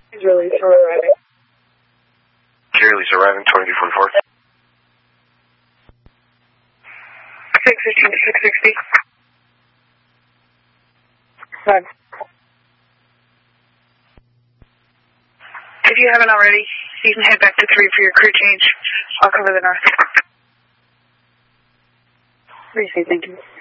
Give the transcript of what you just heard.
He's released or arriving. Release arriving, 2344. 615 to 660. 5. If you haven't already, you can head back to 3 for your crew change. I'll cover the north. Appreciate it, thank you.